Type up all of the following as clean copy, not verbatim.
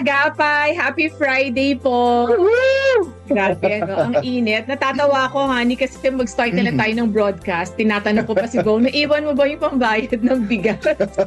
kaagapay! Happy Friday po! Grabe, no? Ang init. Natatawa ako, honey, kasi mag-start na lang tayo ng broadcast. Tinatanong ko pa si Bong, naiwan mo ba yung pambayad ng bigas?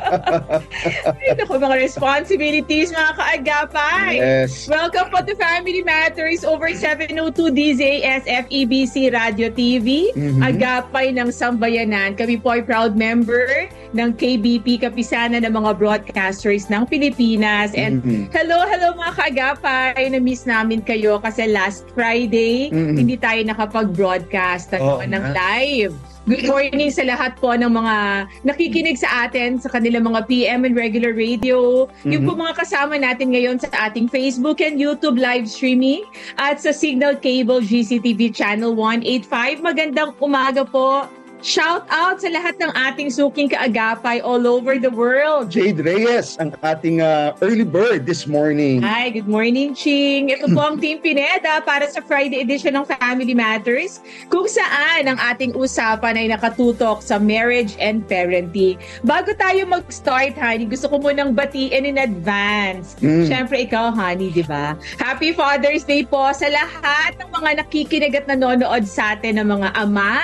Ay, naku, mga responsibilities, mga kaagapay! Yes. Welcome po to Family Matters over 702 DZAS FEBC Radio TV. Agapay ng Sambayanan. Kami po ay proud member ng KBP, Kapisanan ng mga broadcasters ng Pilipinas. And hello mga kaagapay. Na-miss namin kayo kasi last Friday, hindi tayo nakapag-broadcast ng live. Good morning sa lahat po ng mga nakikinig sa atin sa kanilang mga PM and regular radio. Yung po mga kasama natin ngayon sa ating Facebook and YouTube live streaming at sa Signal Cable GCTV Channel 185. Magandang umaga po. Shout out sa lahat ng ating suking kaagapay all over the world. Jade Reyes, ang ating early bird this morning. Hi, good morning, Ching. Ito po ang Team Pineda para sa Friday edition ng Family Matters, kung saan ang ating usapan ay nakatutok sa marriage and parenting. Bago tayo mag-start, honey, gusto ko munang batiin in advance. Siyempre, ikaw, honey, di ba? Happy Father's Day po sa lahat ng mga nakikinig at nanonood sa atin ng mga ama,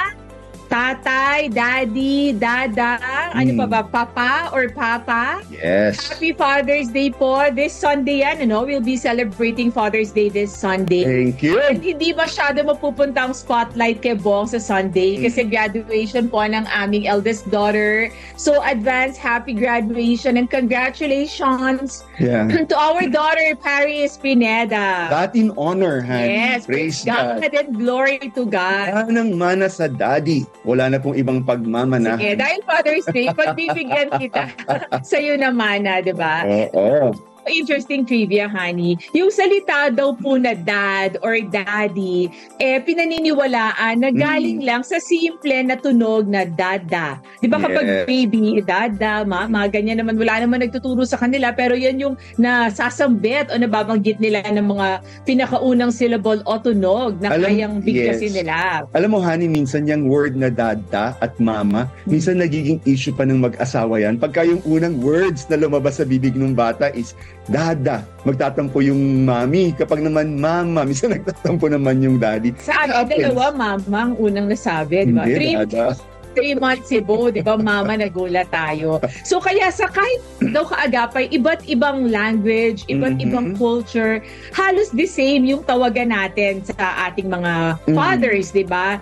tatay, daddy, dada, ano pa ba, papa or papa? Yes. Happy Father's Day po. This Sunday yan, we'll be celebrating Father's Day this Sunday. Thank you. And hindi masyado mapupunta ang spotlight kay Bong sa Sunday kasi graduation po ng aming eldest daughter. So advance happy graduation and congratulations to our daughter, Paris Pineda. That in honor, honey. Yes. Praise God. And glory to God. Anang mana sa daddy. Wala na pong ibang pagmamana. Sige, dahil Father's Day, pagbibigyan kita sa'yo naman na, di ba? Oo. Interesting trivia, honey. Yung salita daw po na dad or daddy, pinaniniwalaan na galing lang sa simple na tunog na dada. Di ba kapag baby, dada, mama, ganyan naman, wala naman nagtuturo sa kanila, pero yan yung nasasambit o nababanggit nila ng mga pinakaunang syllable o tunog na kayang bigkasin nila. Alam mo, honey, minsan yung word na dada at mama, minsan nagiging issue pa ng mag-asawa yan. Pagka yung unang words na lumabas sa bibig ng bata is dada, magtatampo yung mami. Kapag naman mama, minsan nagtatampo naman yung daddy. Sa akin, dalawa, mama ang unang nasabi, di ba? Hindi, 3 months ago, di ba, mama, nagulat tayo. So kaya sa kahit daw kaagapay, iba't ibang language, iba't ibang culture, halos the same yung tawagan natin sa ating mga fathers, di ba?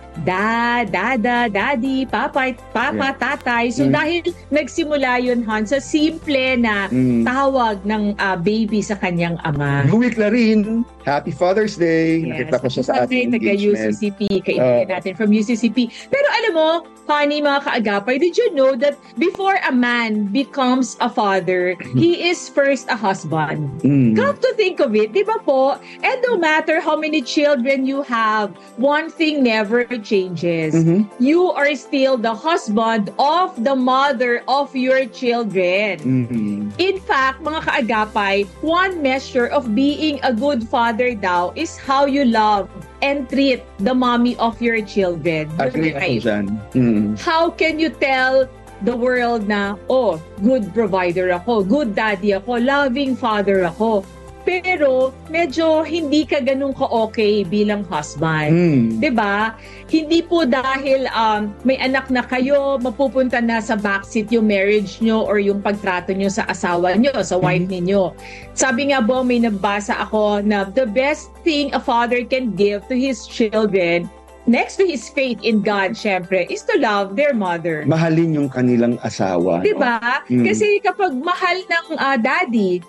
Dada, daddy, papa, tatay. So dahil nagsimula yun, Han, sa simple na tawag ng baby sa kanyang ama. Louie Clarin, Happy Father's Day. Yes. Nakita ko siya sa ating engagement. UCCP, kaibigan natin from UCCP. Pero alam mo, honey, mga kaagapay, did you know that before a man becomes a father, he is first a husband? Come to think of it, di ba po? And no matter how many children you have, one thing never changes. You are still the husband of the mother of your children. In fact, mga kaagapay, one measure of being a good father daw is how you love and treat the mommy of your children. Agree ako dyan. How can you tell the world na, good provider ako, good daddy ako, loving father ako, pero medyo hindi ka ganun ka-okay bilang husband. Diba? Hindi po dahil may anak na kayo, mapupunta na sa backseat yung marriage nyo or yung pagtrato nyo sa asawa nyo, sa wife ninyo. Sabi nga po, may nabasa ako na the best thing a father can give to his children, next to his faith in God, syempre, is to love their mother. Mahalin yung kanilang asawa. Diba? Kasi kapag mahal ng daddy,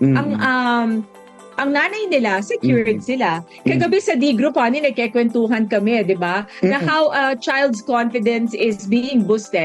ang nanay nila, secured sila. Kagabi sa D-Group, nagkikwentuhan kami, di ba? Na how a child's confidence is being boosted